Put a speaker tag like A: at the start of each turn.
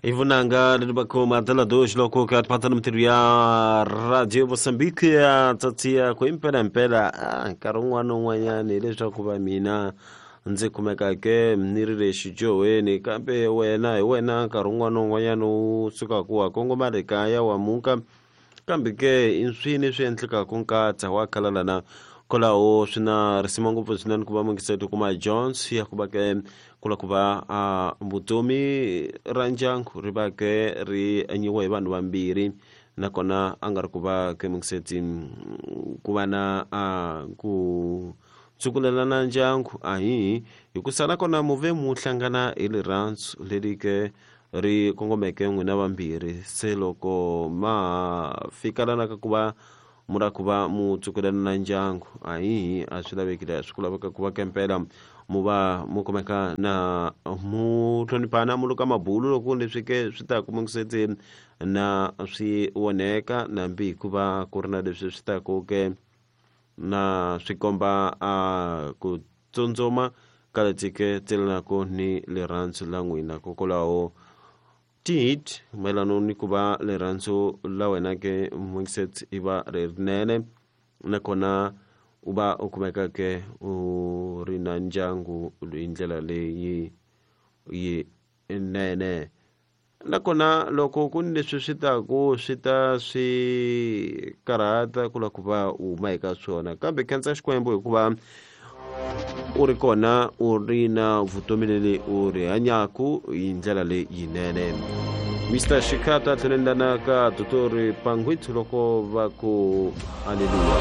A: Ivunanga libako madala dois loko kat patana materia Radio Moçambique tatia ko impera karungwa no wanyani leswaku va mina ndzi kumeka ke mnirire xijowe ni kambe wena karungwa no wanyani u suka ku wa Kongo Mareka wa muka kambe ke inswini swi endleka ku nkatsa wa khalalana kolao swina risima ngopfu swinene ku va mungiseto kuma Jones ya ku va ke kula ku va vutomi ra ndyangu ri va ke ri anyiwa hi vanhu vambirhi nakona a nga ri ku va ke mungiseti ku va na ku tsukulelana ndyangu hi ku sala kona muve mu hlangana hi rirhandzu leri ke ri kongomeke n'wina vambirhi se loko ma fikelana ka ku va mura ku va mu tsukulelana ndyangu a swi lavekile swi ku laveka ku va kempela mu va mu kumeka na mu hlonipana mu luka mabulu loko leswi ke swi ta ku mungiseteni na swi onheka nambi ku va ku ri na leswi swi ta ku ke na swi komba ku tsontsoma ka letike tselenako ni rirhandzu la n'wina kokwalaho tit mayelana ni ku va rirhandzu la wena ke mungiseti i va rinene nakona u va u kumeka ke u ri na ndyangu hi ndlela leyi yi nene nakona loko ku ni leswi swi ta swi karhata ku la ku va u huma eka swona kambe khensa xikwembu hikuva u ri kona u ri na vutomi leri u ri hanyaku hi ndlela leyinene. Mr. Shikata tlhelendana ka tutori pangwitsi loko va ku haleluya.